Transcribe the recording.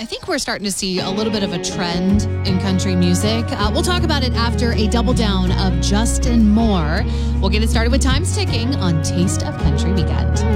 I think we're starting to see a little bit of a trend in country music. We'll talk about it after a double down of Justin Moore. We'll get it started with Time's Ticking on Taste of Country Weekend.